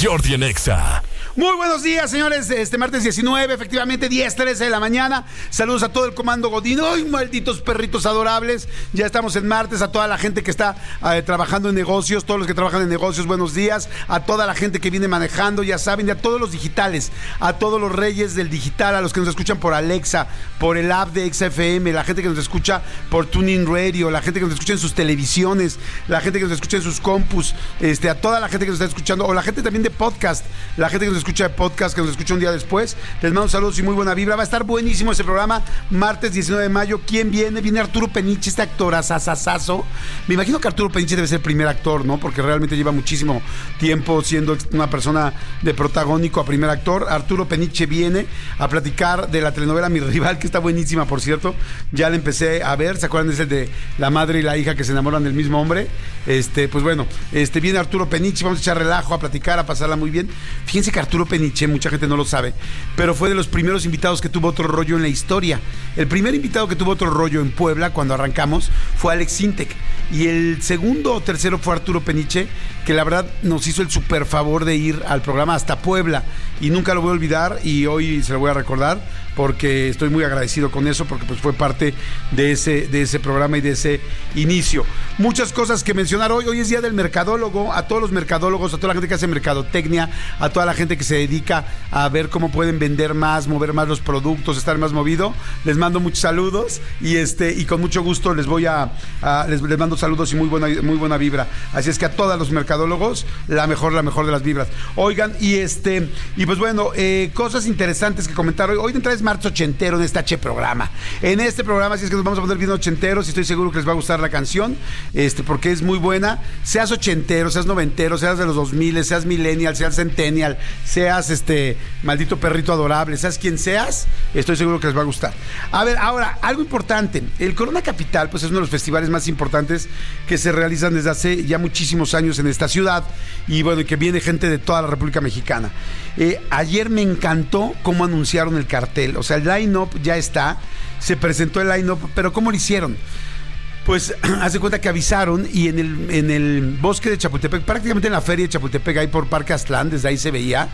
Jordi en Exa. Muy buenos días, señores. Martes 19, efectivamente, 10:13 de la mañana. Saludos a todo el comando Godín. ¡Ay, malditos perritos adorables! Ya estamos en martes. A toda la gente que está trabajando en negocios, todos los que trabajan en negocios, buenos días. A toda la gente que viene manejando, ya saben, y a todos los digitales, a todos los reyes del digital, a los que nos escuchan por Alexa, por el app de Exa FM, la gente que nos escucha por TuneIn Radio, la gente que nos escucha en sus televisiones, la gente que nos escucha en sus compus, a toda la gente que nos está escuchando, o la gente también de podcast, la gente que nos escucha de podcast, que nos escucha un día después. Les mando saludos y muy buena vibra. Va a estar buenísimo ese programa, martes 19 de mayo. ¿Quién viene? Viene Arturo Peniche, este actor asasasazo. Me imagino que Arturo Peniche debe ser el primer actor, ¿no? Porque realmente lleva muchísimo tiempo siendo una persona de protagónico a primer actor. Arturo Peniche viene a platicar de la telenovela Mi Rival, que está buenísima, por cierto. Ya la empecé a ver. ¿Se acuerdan de ese de la madre y la hija que se enamoran del mismo hombre? Pues bueno, viene Arturo Peniche. Vamos a echar relajo, a platicar, a pasarla muy bien. Fíjense que Arturo Peniche, mucha gente no lo sabe, pero fue de los primeros invitados que tuvo Otro Rollo en la historia. El primer invitado que tuvo Otro Rollo en Puebla, cuando arrancamos, fue Alex Sintek. Y el segundo o tercero fue Arturo Peniche, que la verdad nos hizo el super favor de ir al programa hasta Puebla. Y nunca lo voy a olvidar, y hoy se lo voy a recordar, porque estoy muy agradecido con eso, porque pues fue parte de ese programa y de ese inicio. Muchas cosas que mencionar hoy. Hoy es día del mercadólogo. A todos los mercadólogos, a toda la gente que hace mercadotecnia, a toda la gente que se dedica a ver cómo pueden vender más, mover más los productos, estar más movido, les mando muchos saludos y con mucho gusto les mando saludos y muy buena vibra. Así es que a todos los mercadólogos, la mejor de las vibras. Oigan, y pues bueno, cosas interesantes que comentar hoy. Hoy de entrada es martes ochentero en este programa. En este programa, así es que nos vamos a poner bien ochenteros, y estoy seguro que les va a gustar la canción, porque es muy buena. Seas ochentero, seas noventero, seas de los 2000, seas millennial, seas centennial, seas maldito perrito adorable, seas quien seas, estoy seguro que les va a gustar. A ver, ahora, algo importante. El Corona Capital, pues es uno de los festivales más importantes que se realizan desde hace ya muchísimos años en esta ciudad, y bueno, y que viene gente de toda la República Mexicana. Ayer me encantó cómo anunciaron el cartel. O sea, el line-up ya está, se presentó el line-up, pero ¿cómo lo hicieron? Pues hace cuenta que avisaron, y en el bosque de Chapultepec, prácticamente en la feria de Chapultepec, ahí por Parque Aztlán, desde ahí se veía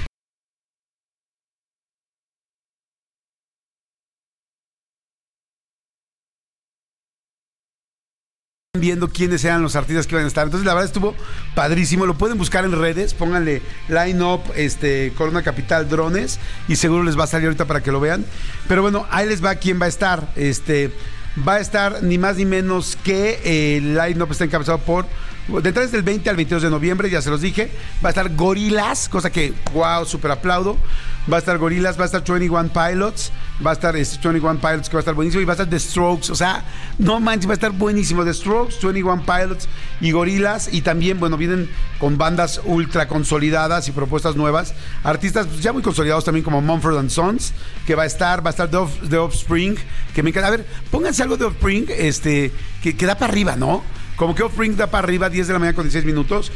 viendo quiénes eran los artistas que iban a estar. Entonces la verdad estuvo padrísimo. Lo pueden buscar en redes, pónganle line up Corona Capital Drones, y seguro les va a salir ahorita para que lo vean. Pero bueno, ahí les va quién va a estar. Va a estar ni más ni menos que el line-up está encabezado por, de entrada del 20 al 22 de noviembre, ya se los dije. Va a estar Gorillaz, cosa que, wow, súper aplaudo. Va a estar Gorillaz, va a estar 21 Pilots, va a estar 21 Pilots, que va a estar buenísimo, y va a estar The Strokes. O sea, no manches, va a estar buenísimo. The Strokes, 21 Pilots y Gorillaz. Y también, bueno, vienen con bandas ultra consolidadas y propuestas nuevas. Artistas ya muy consolidados también, como Mumford & Sons, que va a estar The Offspring, que me encanta. A ver, pónganse algo de Offspring, que da para arriba, ¿no? Como que Offspring da para arriba, 10 de la mañana con 16 minutos.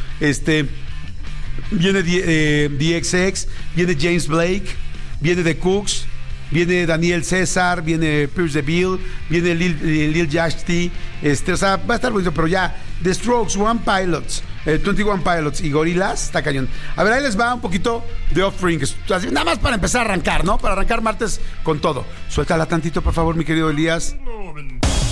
Viene DXX, viene James Blake, viene The Cooks, viene Daniel César, viene Pierce DeVille, viene Lil Yachty, o sea, va a estar bonito. Pero ya, The Strokes, 21 Pilots y Gorillaz, está cañón. A ver, ahí les va un poquito de Offspring, nada más para empezar a arrancar, ¿no? Para arrancar martes con todo. Suéltala tantito, por favor, mi querido Elías.